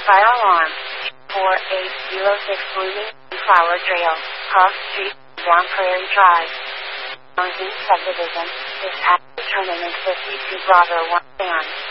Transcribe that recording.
Fire alarm. 4806 Blooming Flower Trail, Cross Street, Down Prairie Drive. Mountain Subdivision. Dispatch terminate 52 Bravo 1 band.